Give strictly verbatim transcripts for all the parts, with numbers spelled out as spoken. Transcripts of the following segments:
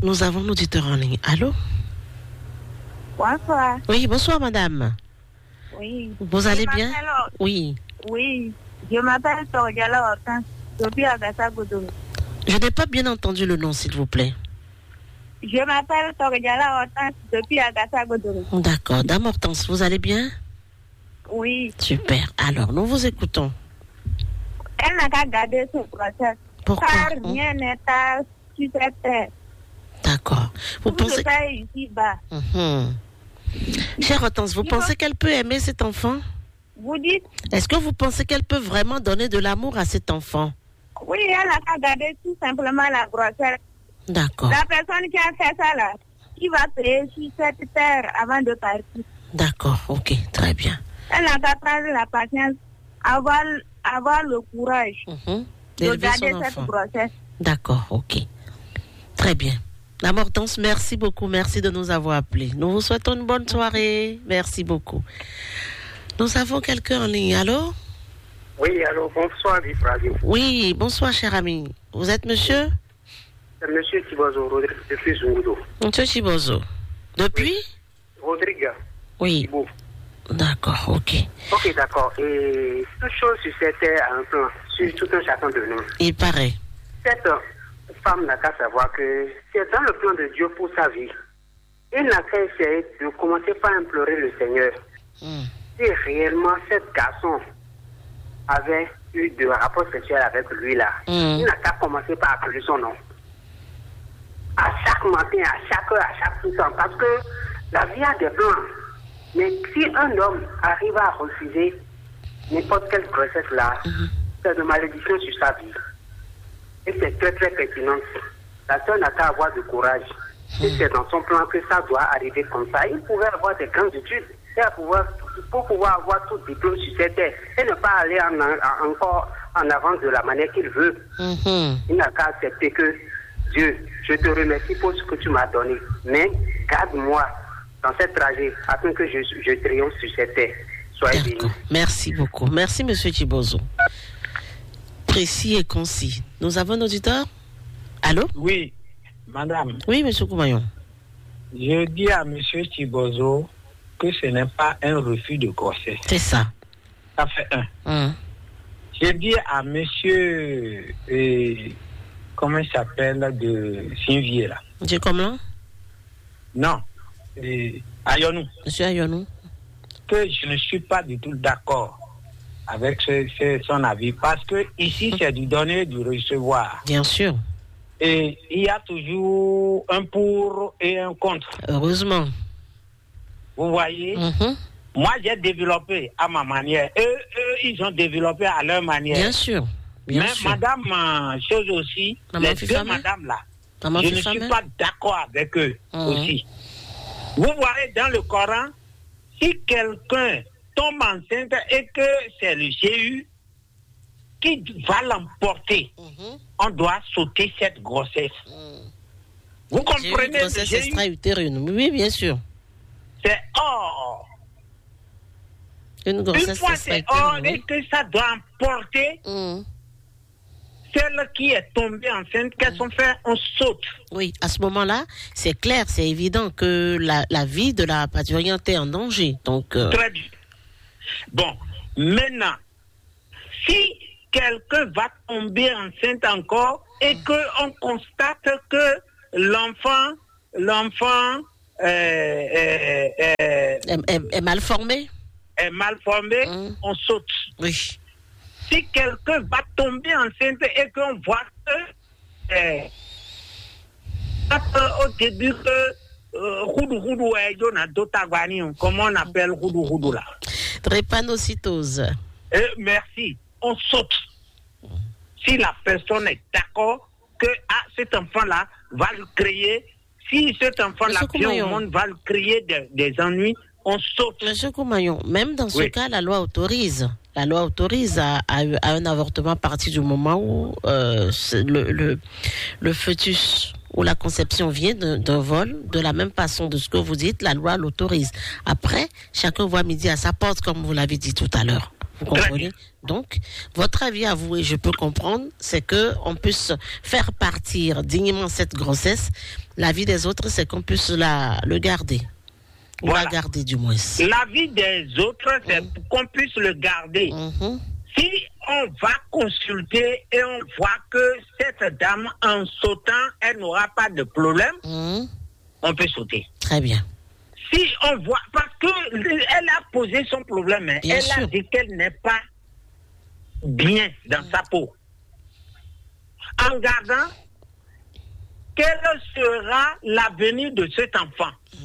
Nous avons l'auditeur en ligne. Allô? Bonsoir. Oui, bonsoir madame. Oui. Vous allez bien? Oui. Oui. Je m'appelle Torgala Hortense, depuis Agassa Goudou. Je n'ai pas bien entendu le nom, s'il vous plaît. Je m'appelle Torgala Hortense, depuis Agassa Goudou. D'accord. Dame Hortense, vous allez bien? Oui. Super. Alors, nous vous écoutons. Elle n'a qu'à garder ce procès. Pourquoi? Car rien n'est à sur cette terre. D'accord. Vous Tout pensez... se fait ici-bas. Mmh. Chère Hortense, vous Il pensez faut... qu'elle peut aimer cet enfant? Vous dites? Est-ce que vous pensez qu'elle peut vraiment donner de l'amour à cet enfant? Oui, elle n'a qu'à garder tout simplement la grossesse. D'accord. La personne qui a fait ça là, qui va payer sur cette terre avant de partir. D'accord, ok, très bien. Elle n'a qu'à prendre la patience, avoir, avoir le courage Mmh. de garder cette grossesse. D'accord, ok. Très bien. Dame Hortense, merci beaucoup. Merci de nous avoir appelés. Nous vous souhaitons une bonne soirée. Merci beaucoup. Nous avons quelqu'un en ligne. Allô? Oui, allô, bonsoir, Vibradio. Oui, bonsoir, cher ami. Vous êtes monsieur? C'est monsieur Chibozo, Rodrigue, depuis Zungudo. Monsieur Chibozo. Depuis? Rodrigue. Oui. Chibo. D'accord, ok. Ok, d'accord. Et toute chose sur cette terre a un plan, sur tout un chacun de nous. Il paraît. Cette femme n'a qu'à savoir que c'est dans le plan de Dieu pour sa vie. Il n'a qu'à essayer de commencer par implorer le Seigneur. Mm. Si réellement cet garçon avait eu de rapports sexuels avec lui là, mm. il n'a qu'à commencer par appeler son nom. À chaque matin, à chaque heure, à chaque instant. Parce que la vie a des plans. Mais si un homme arrive à refuser n'importe quelle grossesse là, mm-hmm. c'est une malédiction sur sa vie. Et c'est très très pertinent. La soeur n'a qu'à avoir du courage. Mm. Et c'est dans son plan que ça doit arriver comme ça. Il pouvait avoir des grandes études et pouvoir, pour pouvoir avoir tout diplôme sur cette terre et ne pas aller en, en, encore en avant de la manière qu'il veut. Mm-hmm. Il n'a qu'à accepter que Dieu, je te remercie pour ce que tu m'as donné. Mais garde-moi dans cette trajet afin que je, je triomphe sur cette terre. Soyez bénis. Merci beaucoup. Merci, monsieur Chibozo. Précis et concis. Nous avons un auditeur? Allô? Oui, madame. Oui, monsieur Koumayon. Je dis à monsieur Chibozo que ce n'est pas un refus de grossesse. C'est ça. Ça fait un. Hum. Je dis à monsieur, euh, comment il s'appelle, de Sinvier là. Monsieur comment? Non, euh, Ayonou. Monsieur Ayonou. Que je ne suis pas du tout d'accord avec ce, ce, son avis, parce que ici c'est du donner, du recevoir. Bien sûr. Et il y a toujours un pour et un contre. Heureusement. Vous voyez, mm-hmm. Moi j'ai développé à ma manière. Eux, eux, ils ont développé à leur manière. Bien sûr. Bien Mais sûr. madame, euh, chose aussi, Maman les deux madame là, Maman je ne suis main? pas d'accord avec eux mm-hmm. aussi. Vous voyez dans le Coran, si quelqu'un tombe enceinte et que c'est le Jéhu qui va l'emporter, mm-hmm. on doit sauter cette grossesse. Mm. Vous comprenez? Une grossesse extra-utérine, oui, bien sûr. C'est hors. Une grossesse Une fois c'est hors et que ça doit emporter mm. celle qui est tombée enceinte, qu'est-ce qu'on fait? On saute. Oui, à ce moment-là, c'est clair, c'est évident que la, la vie de la parturiente est en danger. Donc, euh... Très bien. Bon, maintenant, si quelqu'un va tomber enceinte encore et qu'on constate que l'enfant, l'enfant euh, euh, euh, est, est, est mal formé, est mal formé, mmh. on saute. Oui. Si quelqu'un va tomber enceinte et qu'on voit que euh, au début que Houdou Houdou est comment on appelle Houdou Houdou là? Drépanocytose. Euh, merci. On saute. Si la personne est d'accord que ah, cet enfant-là va le créer, si cet enfant-là vient au monde va le créer des, des ennuis, on saute. Monsieur Koumayon, même dans ce oui. cas, la loi autorise. La loi autorise à, à, à un avortement à partir du moment où euh, le, le, le fœtus ou la conception vient d'un, d'un vol. De la même façon de ce que vous dites, la loi l'autorise. Après, chacun voit midi à sa porte, comme vous l'avez dit tout à l'heure. Vous comprenez? Donc, votre avis à vous, et je peux comprendre, c'est qu'on puisse faire partir dignement cette grossesse. L'avis des autres, c'est qu'on puisse la, le garder. Ou voilà. La garder, du moins. L'avis des autres, c'est mmh. qu'on puisse le garder. Mmh. Si on va consulter et on voit que cette dame, en sautant, elle n'aura pas de problème, mmh. on peut sauter. Très bien. Si on voit, parce qu'elle a posé son problème, hein, elle sûr. a dit qu'elle n'est pas bien dans mmh. sa peau. En gardant, quel sera l'avenir de cet enfant? mmh.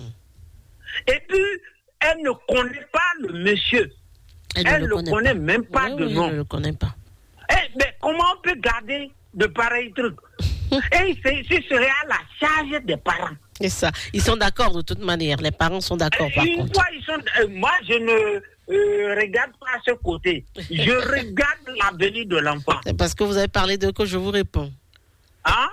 Et puis, elle ne connaît pas le monsieur. Elle, elle ne le connaît, connaît même pas oui, de oui, nom. Elle ne le connaît pas. Eh, mais comment on peut garder de pareils trucs? Et ce serait à la charge des parents. C'est ça. Ils sont d'accord de toute manière. Les parents sont d'accord par Une contre. Fois, ils sont, euh, moi, je ne euh, regarde pas ce côté. Je regarde l'avenir de l'enfant. C'est parce que vous avez parlé de que je vous réponds. Hein?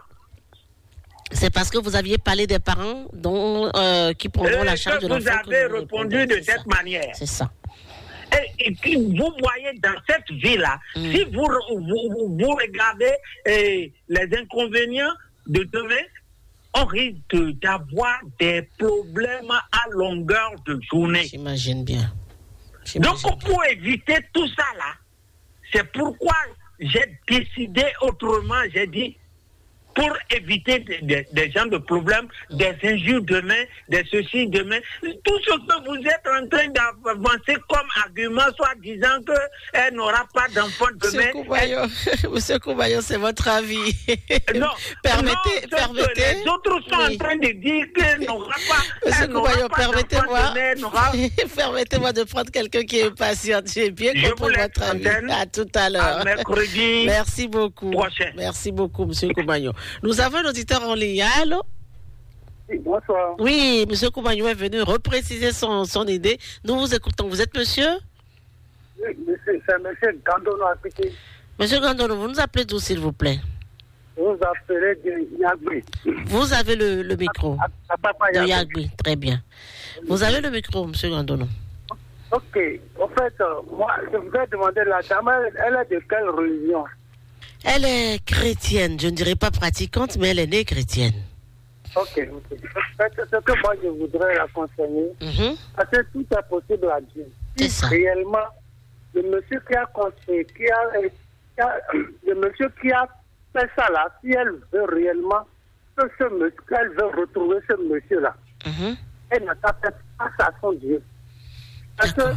C'est parce que vous aviez parlé des parents dont, euh, qui prendront euh, la charge de l'enfant. Vous avez répondu de cette manière. C'est ça. Et, et puis, vous voyez dans cette vie-là, mm. si vous, vous, vous regardez eh, les inconvénients de demain, on risque d'avoir des problèmes à longueur de journée. J'imagine bien. Donc, pour éviter tout ça là, c'est pourquoi j'ai décidé autrement, j'ai dit, pour éviter des, des, des gens de problèmes, des injures demain, des ceci demain, tout ce que vous êtes en train d'avancer comme argument, soit disant qu'elle n'aura pas d'enfant demain. Monsieur Koumayo, elle... Monsieur Koumayo, c'est votre avis. Non, permettez, non, permettez. Les autres sont oui. en train de dire qu'elle n'aura pas. Monsieur Koumayo, permettez-moi. N'aura... permettez-moi de prendre quelqu'un qui est patient. J'ai bien Je compris votre avis. À tout à l'heure. À mercredi. Merci beaucoup. Prochain. Merci beaucoup, Monsieur Koumayo. Nous avons un auditeur en ligne. Allô? Oui, bonsoir. Oui, M. Koumayo est venu repréciser son, son idée. Nous vous écoutons. Vous êtes monsieur? Oui, monsieur, c'est M. Gandono à Pékin. Monsieur Gandono, vous nous appelez d'où, s'il vous plaît? Vous appelez de Yagui. Vous avez le, le micro. À, à, à de Yagui, très bien. Vous avez le micro, M. Gandono. Ok. En fait, euh, moi, je voudrais demander, la dame, elle est de quelle religion? Elle est chrétienne, je ne dirais pas pratiquante, mais elle est née chrétienne. Ok, ok. Ce que moi je voudrais la conseiller, mm-hmm. parce que tout est possible à Dieu. C'est ça. Réellement, le monsieur qui a conseillé, qui a, qui a, le monsieur qui a fait ça là, si elle veut réellement que ce monsieur, qu'elle veut retrouver ce monsieur-là, mm-hmm. elle n'a qu'à faire face à son Dieu. Parce D'accord.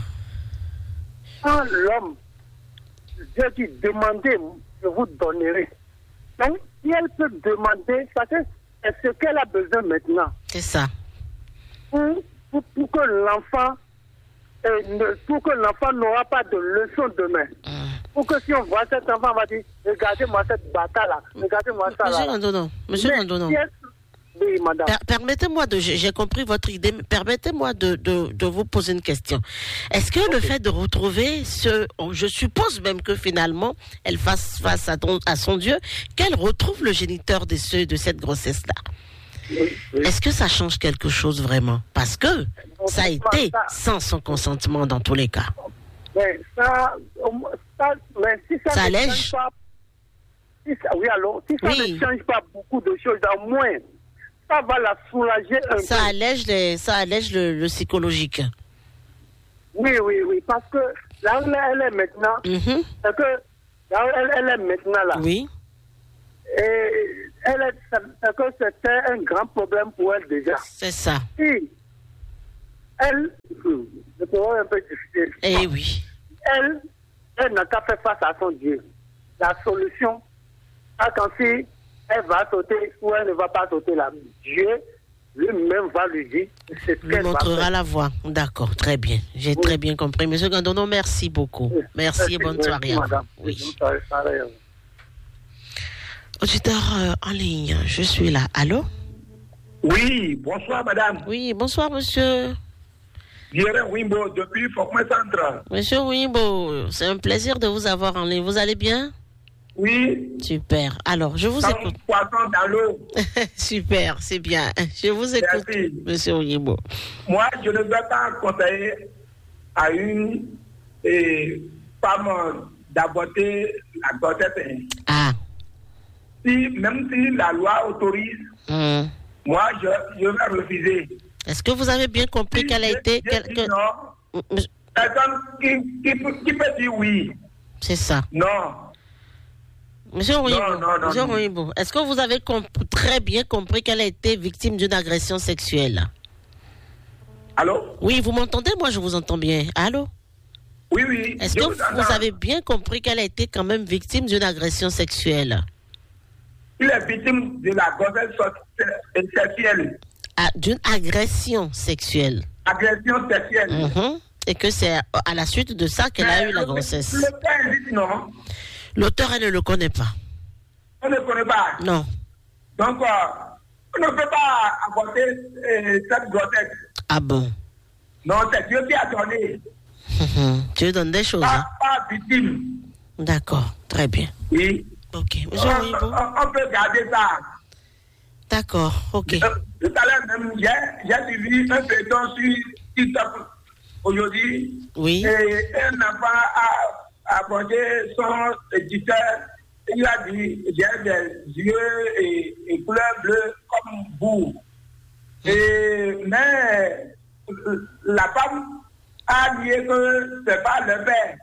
que quand l'homme, Dieu dit demandez, je vous donnerai. Donc, si elle peut demander, ça c'est ce qu'elle a besoin maintenant. C'est ça. Pour, pour, pour que l'enfant euh, ne, pour que l'enfant n'aura pas de leçon demain. Mm. Pour que si on voit cet enfant, on va dire, regardez-moi cette bataille-là, regardez-moi ça Monsieur là. Gandono, Monsieur Gandono. Si oui, madame. Per- permettez-moi de, j'ai, j'ai compris votre idée, mais permettez-moi de, de, de vous poser une question. Est-ce que okay. le fait de retrouver ce, je suppose même que finalement, elle fasse face à, ton, à son Dieu, qu'elle retrouve le géniteur de, ce, de cette grossesse-là. Oui, oui. Est-ce que ça change quelque chose vraiment? Parce que ça a été ça. sans son consentement dans tous les cas. Oui, ça, ça, mais si ça, ça ne allège. Change pas, si ça, oui, alors, si ça oui. ne change pas beaucoup de choses, au moins, ça va la soulager un ça peu. Allège les, ça allège le, le psychologique. Oui, oui, oui, parce que là où elle est maintenant, mm-hmm. c'est que là où elle, elle est maintenant là. Oui. Et elle est, c'est que c'était un grand problème pour elle déjà. C'est ça. Si elle, je peux un peu difficile. Eh oui. Elle, elle n'a qu'à faire face à son Dieu. La solution, quand si elle va sauter ou elle ne va pas sauter là, Dieu lui-même va lui dire. C'est lui montrera la voie. D'accord, très bien. J'ai oui. très bien compris. Monsieur Gandono, merci beaucoup. Oui. Merci, merci et bonne merci, soirée. Madame. Oui. Bonne soirée. Auditeur euh, en ligne, je suis là. Allô? Oui, bonsoir madame. Oui, bonsoir monsieur. Pierre Wimbo, depuis Fokme Central. Monsieur Wimbo, c'est un plaisir de vous avoir en ligne. Vous allez bien? Oui. Super. Alors, je vous Sans écoute. Poisson dans l'eau. Super, c'est bien. Je vous écoute, merci. Monsieur Wimbo. Moi, je ne vais pas conseiller à une, et, femme d'avorter la grossesse. Ah. Si, même si la loi autorise, mmh. moi, je, je vais refuser. Est-ce que vous avez bien compris si qu'elle a je, été... Je quel, dis que... non. Personne qui, qui, qui peut dire oui. C'est ça. Non. Monsieur Roybo, est-ce que vous avez comp- très bien compris qu'elle a été victime d'une agression sexuelle? Allô? Oui, vous m'entendez? Moi, je vous entends bien. Allô? Oui, oui. Est-ce que vous, vous avez bien compris qu'elle a été quand même victime d'une agression sexuelle? Il est victime de la grossesse sexuelle. Ah, d'une agression sexuelle. Agression sexuelle. Mm-hmm. Et que c'est à la suite de ça qu'elle Mais a eu la grossesse. L'auteur dit non. L'auteur, elle ne le connaît pas. On ne connaît pas. Non. Donc, euh, on ne peut pas avorter euh, cette grossesse. Ah bon? Non, c'est Dieu qui a donné. Dieu donne des choses. Pas, hein? pas victime. D'accord, très bien. Oui. Ok. On, on, on peut garder ça. D'accord, ok. Euh, tout à l'heure même, j'ai, j'ai suivi un feuilleton sur TikTok aujourd'hui. Oui. Et un enfant a abordé son éditeur. Il a dit, j'ai des yeux et, et couleur bleue comme vous. Et, mais la femme a dit que ce n'est pas le père.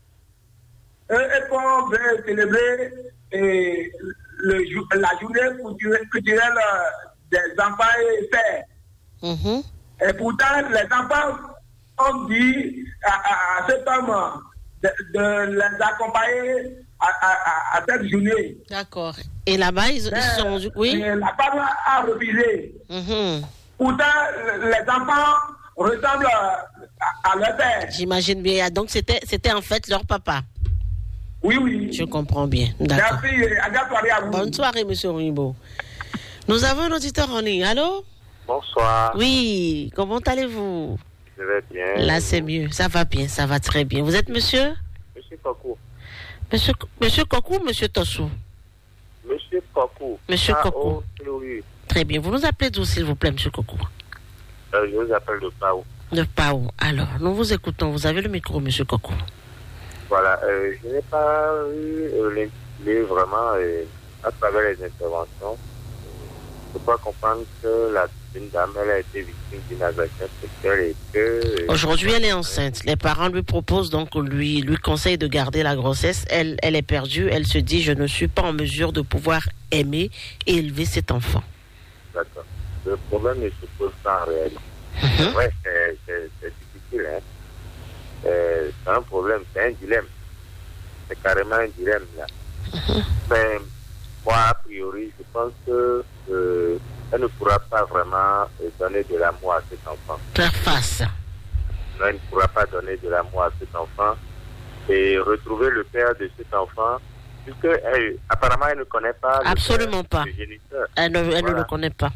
Et qu'on veut célébrer et, le, la journée culturelle des enfants et pères. Mm-hmm. Et pourtant, les enfants ont dit à, à, à cet homme de, de les accompagner à, à, à cette journée. D'accord. Et là-bas, ils, ils sont... Oui. La femme a refusé. Mm-hmm. Pourtant, les enfants ressemblent à, à leur père. J'imagine bien. Donc, c'était, c'était en fait leur papa. Oui, oui. Je comprends bien. D'accord. Merci. À vous. Bonne soirée, monsieur Rimbaud. Nous avons un auditeur en ligne. Allô? Bonsoir. Oui. Comment allez-vous? Je vais bien. Là, c'est mieux. Ça va bien. Ça va très bien. Vous êtes monsieur? Monsieur Kokou. Monsieur, monsieur Kokou ou monsieur Tossou? Monsieur Kokou. Monsieur Kokou. Très bien. Vous nous appelez d'où, s'il vous plaît, monsieur Kokou? euh, Je vous appelle de Pau. De Pau. Alors, nous vous écoutons. Vous avez le micro, monsieur Kokou. Voilà, euh, je n'ai pas eu euh, l'intitulé vraiment euh, à travers les interventions. Je crois comprendre que la une dame elle a été victime d'une agression sexuelle et que... Euh, Aujourd'hui, elle est enceinte. Les parents lui proposent donc, lui, lui conseillent de garder la grossesse. Elle, elle est perdue. Elle se dit, je ne suis pas en mesure de pouvoir aimer et élever cet enfant. D'accord. Le problème ne se pose pas en réalité. Mm-hmm. C'est vrai, c'est, c'est, c'est difficile, hein. Euh, c'est un problème, c'est un dilemme. C'est carrément un dilemme, là. Mm-hmm. Mais moi, a priori, je pense que euh, elle ne pourra pas vraiment donner de l'amour à cet enfant. Faire face. Non, elle ne pourra pas donner de l'amour à cet enfant et retrouver le père de cet enfant, puisque elle, apparemment, elle ne connaît pas le Absolument père, pas. le géniteur. Elle, ne, elle voilà. ne le connaît pas.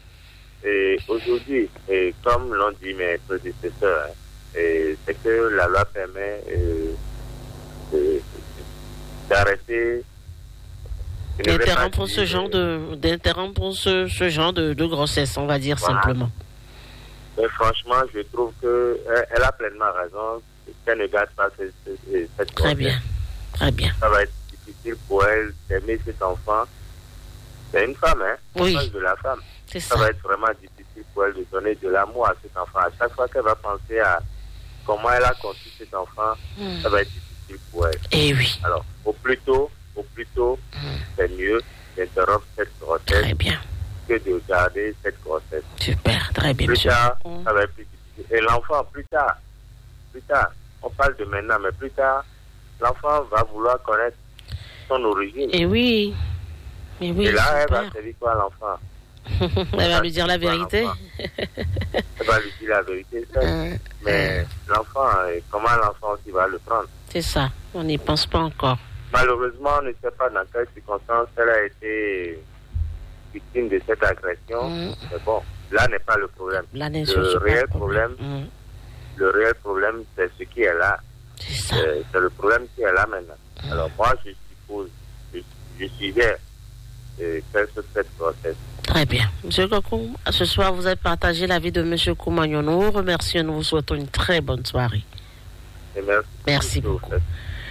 Et aujourd'hui, et comme l'ont dit mes prédécesseurs, hein, et c'est que la loi permet euh, de, d'arrêter d'interrompre ce genre de d'interrompre ce, ce genre de, de grossesse, on va dire voilà. Simplement. Mais franchement, je trouve que elle, elle a pleinement raison qu'elle ne garde pas cette, cette, cette très grossesse. Bien, très bien. Ça va être difficile pour elle d'aimer cet enfant. C'est une femme, hein. Oui. On parle de la femme. C'est ça. ça va être vraiment difficile pour elle de donner de l'amour à cet enfant. À chaque fois qu'elle va penser à comment elle a conçu cet enfant, mmh. ça va être difficile pour elle. Et oui. Alors, au plus tôt, au plus tôt, mmh. c'est mieux d'interrompre cette grossesse très bien. que de garder cette grossesse. Super, très bien. Plus monsieur. tard, mmh. ça va être plus difficile. Et l'enfant, plus tard, plus tard, on parle de maintenant, mais plus tard, l'enfant va vouloir connaître son origine. Et oui. Et, oui, Et là, super. elle va servir quoi à l'enfant? Elle va lui dire la vérité. Elle va lui dire la vérité, ça. Euh, mais euh. l'enfant, comment l'enfant aussi va le prendre? C'est ça, on n'y pense pas encore. Malheureusement, on ne sait pas dans quelles circonstances elle a été victime de cette agression. Mmh. Mais bon, là n'est pas le problème. Là n'est le réel problème, mmh. le réel problème, c'est ce qui est là. C'est ça. C'est, c'est le problème qui est là maintenant. Mmh. Alors moi, je suppose, je, je suivais euh, cette grossesse. Très bien. Monsieur Kokou, ce soir, vous avez partagé la vie de Monsieur Koumagnon. Nous vous remercions, nous vous souhaitons une très bonne soirée. Et merci. Merci beaucoup.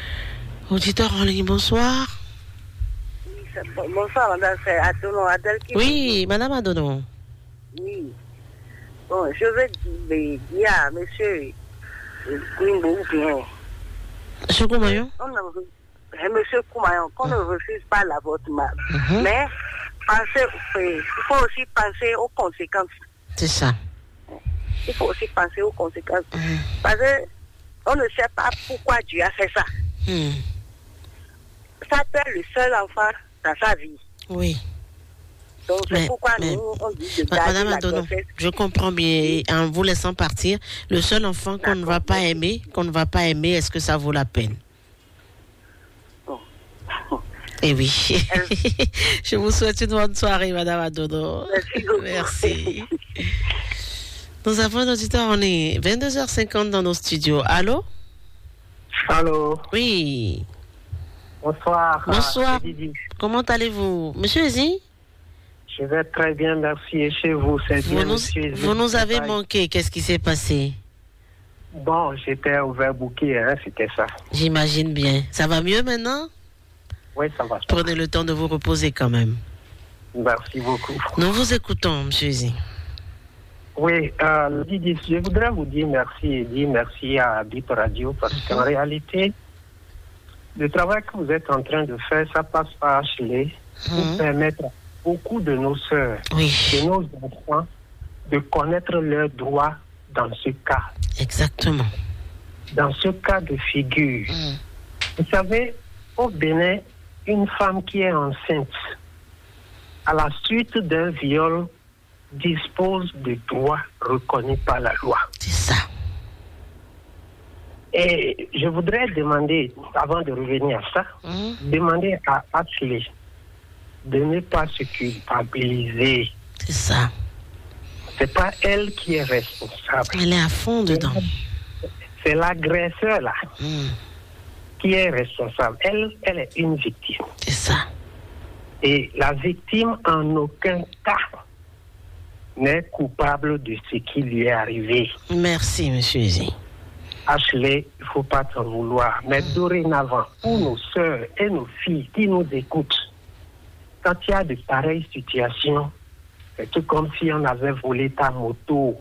Auditeur en ligne, bonsoir. Bonsoir, madame, c'est Adono Adel qui... Oui, madame Adono. Oui. Bon, je veux dire à monsieur Kouimbo, bien. Monsieur Koumayon? Monsieur Koumayon, qu'on ne refuse pas l'avortement. Mm-hmm. Mais, pensez, il faut aussi penser aux conséquences. C'est ça. Il faut aussi penser aux conséquences. Mm. Parce qu'on ne sait pas pourquoi Dieu a fait ça. Mm. Ça peut être le seul enfant dans sa vie. Oui. Donc, c'est mais, pourquoi mais, nous, on dit de garder Madame la Adono, grossesse. je comprends bien. En vous laissant partir, le seul enfant qu'on ne va pas aimer, qu'on ne va pas aimer, est-ce que ça vaut la peine? Bon. Eh oui. Je vous souhaite une bonne soirée, Madame Adono. Merci beaucoup. Merci. Nous avons un auditeur, on est vingt-deux heures cinquante dans nos studios. Allô? Allô? Oui. Bonsoir. Bonsoir. Comment allez-vous? Monsieur Ezi? Je vais très bien, merci. Et chez vous, c'est vous bien, nous, monsieur Vous nous avez manqué. Qu'est-ce qui s'est passé? Bon, j'étais overbooké, hein, c'était ça. J'imagine bien. Ça va mieux maintenant? Oui, ça va. Prenez le temps de vous reposer quand même. Merci beaucoup. Nous vous écoutons, monsieur Ezi. Oui, euh, je voudrais vous dire merci et dire merci à Bip Radio parce mm-hmm. qu'en réalité, le travail que vous êtes en train de faire, ça passe par H L E pour mm-hmm. permettre à beaucoup de nos sœurs, oui. de nos enfants, de connaître leurs droits dans ce cas. Exactement. Dans ce cas de figure. Mm. Vous savez, au Bénin, une femme qui est enceinte, à la suite d'un viol, dispose de droits reconnus par la loi. C'est ça. Et je voudrais demander, avant de revenir à ça, mmh. demander à Ashley de ne pas se culpabiliser. C'est ça. C'est pas elle qui est responsable. Elle est à fond dedans. C'est l'agresseur là mmh. qui est responsable. Elle, elle est une victime. C'est ça. Et la victime, en aucun cas, n'est coupable de ce qui lui est arrivé. Merci, monsieur Ezi. Ashley, il ne faut pas t'en vouloir. Mais mmh. dorénavant, pour nos sœurs et nos filles qui nous écoutent, quand il y a de pareilles situations, c'est tout comme si on avait volé ta moto.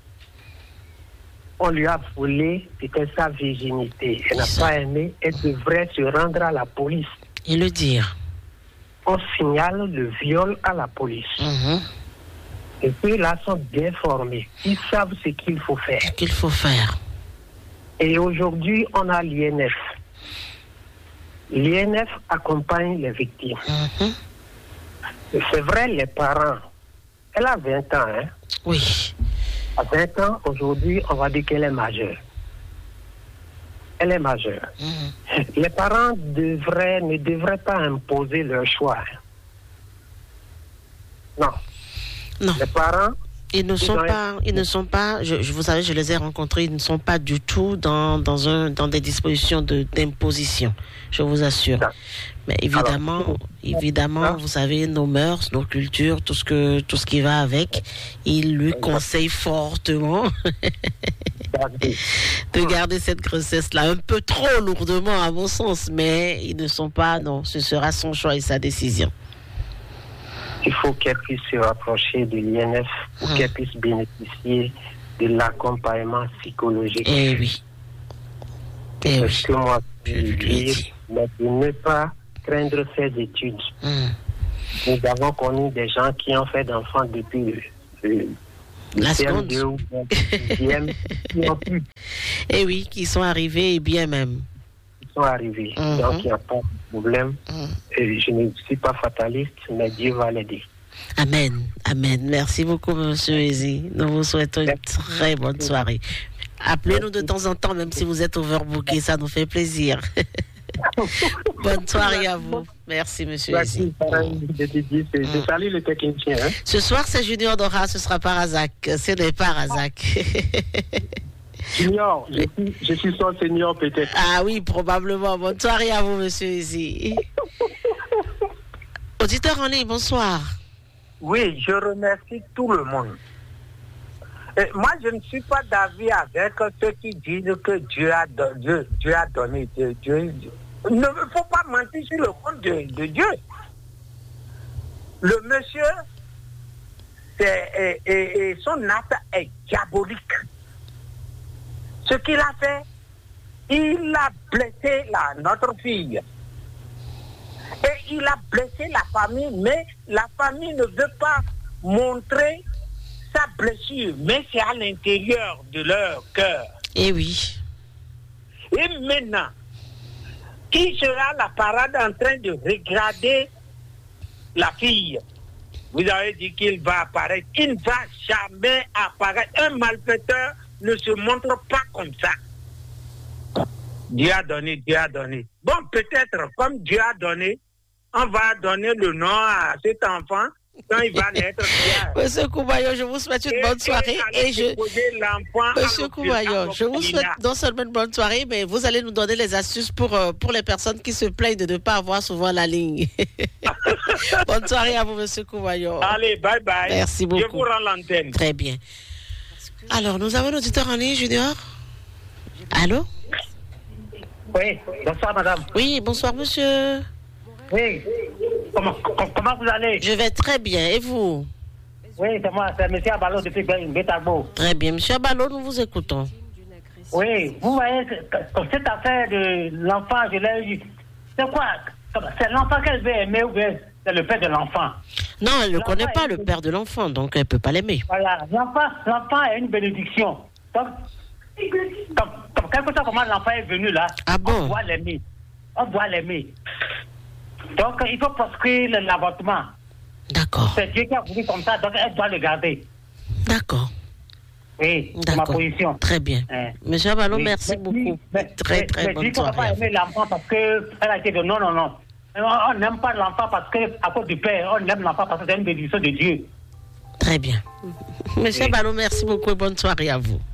On lui a volé, c'était sa virginité. Elle n'a pas aimé, elle devrait se rendre à la police. Et le dire. On signale le viol à la police. Mmh. Et puis là, sont bien formés. Ils savent ce qu'il faut faire. Ce qu'il faut faire. Et aujourd'hui, on a l'I N F. L'I N F accompagne les victimes. Mmh. C'est vrai, les parents. Elle a vingt ans, hein? Oui. À vingt ans, aujourd'hui, on va dire qu'elle est majeure. Elle est majeure. Mmh. Les parents devraient, ne devraient pas imposer leur choix. Non. Non. Les parents... Ils ne sont pas, ils ne sont pas, je, je, vous savez, je les ai rencontrés, ils ne sont pas du tout dans, dans, un, dans des dispositions de, d'imposition, je vous assure. Mais évidemment, Alors, évidemment, vous savez, nos mœurs, nos cultures, tout ce, que, tout ce qui va avec, ils lui conseillent fortement de garder cette grossesse-là, un peu trop lourdement à mon sens, mais ils ne sont pas, non, ce sera son choix et sa décision. Il faut qu'elle puisse se rapprocher de l'I N F pour hum. qu'elle puisse bénéficier de l'accompagnement psychologique. Eh oui. Eh C'est oui. ce que moi, je lui ai dit. Mais de ne pas craindre ses études. Hum. Nous avons connu des gens qui ont fait d'enfants depuis le, la C M seconde. deux ou le deuxième, qui ont pu. Eh oui, qui sont arrivés et bien même. Ils sont arrivés. Hum. Donc il n'y a pas de problème. Hum. Et je ne suis pas fataliste, mais Dieu va l'aider. Amen, amen. Merci beaucoup, monsieur Ezi. Nous vous souhaitons une très bonne soirée. Appelez-nous de temps en temps, même si vous êtes overbooké, ça nous fait plaisir. Bonne soirée à vous. Merci, monsieur Ezi. Je salue le technicien. Hein? Ce soir, c'est Junior Dora, ce sera par Razak. Ce n'est pas Razak. Junior, je suis, je suis son senior peut-être. Ah oui, probablement. Bonne soirée à vous, monsieur Ezi. Auditeur en ligne, bonsoir. Oui, je remercie tout le monde. Et moi, je ne suis pas d'avis avec ceux qui disent que Dieu a, Dieu, Dieu a donné. Dieu, Dieu, Il ne faut pas mentir sur le compte de, de Dieu. Le monsieur, c'est, et, et, et son acte est diabolique. Ce qu'il a fait, il a blessé la, notre fille. Et il a blessé la famille, mais la famille ne veut pas montrer sa blessure, mais c'est à l'intérieur de leur cœur. Eh oui. Et maintenant, qui sera la parade en train de regarder la fille? Vous avez dit qu'il va apparaître. Il ne va jamais apparaître. Un malfaiteur ne se montre pas comme ça. Dieu a donné, Dieu a donné. Bon, peut-être, comme Dieu a donné, on va donner le nom à cet enfant quand il va naître. Monsieur Koumayo, je vous souhaite une et bonne soirée. Et, et je... Monsieur Koumayo, je vous souhaite non seulement une bonne soirée, mais vous allez nous donner les astuces pour, euh, pour les personnes qui se plaignent de ne pas avoir souvent la ligne. Bonne soirée à vous, Monsieur Koumayo. Allez, bye bye. Merci beaucoup. Je vous rends l'antenne. Très bien. Alors, nous avons un auditeur en ligne, Junior. Allô? Oui, bonsoir, madame. Oui, bonsoir, monsieur. Oui, comment, comment vous allez? Je vais très bien, et vous? Oui, c'est moi, c'est M. Abalo depuis Bétagbo. Très bien, M. Abalo, nous vous écoutons. Oui, vous voyez, cette affaire de l'enfant, je l'ai eu. C'est quoi? C'est l'enfant qu'elle veut aimer ou bien c'est le père de l'enfant? Non, elle ne connaît pas le père de l'enfant, donc elle ne peut pas l'aimer. Voilà, l'enfant, l'enfant est une bénédiction. Donc, comme, comme, quelque chose comment l'enfant est venu là, ah bon? On doit l'aimer. On doit l'aimer. Donc, il faut proscrire l'avortement. D'accord. C'est Dieu qui a voulu comme ça, donc elle doit le garder. D'accord. Oui, c'est ma position. Très bien. Hein. Monsieur Abalo, oui. merci mais, beaucoup. Mais, très, mais, très mais bonne soirée. On ne peut pas aimer l'enfant parce qu'elle a été de non, non, non. On n'aime pas l'enfant parce qu'à cause du père, on aime l'enfant parce que c'est une bénédiction de Dieu. Très bien. Monsieur oui. Abalo, merci beaucoup et bonne soirée à vous.